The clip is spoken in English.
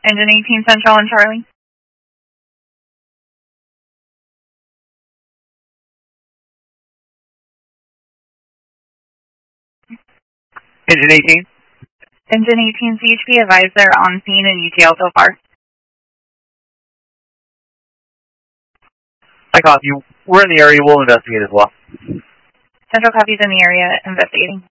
Engine 18 Central and Charlie. Engine 18. Engine 18 CHP, advise they're on scene and UTL so far. I copy you. We're in the area. We'll investigate as well. Central copies in the area investigating.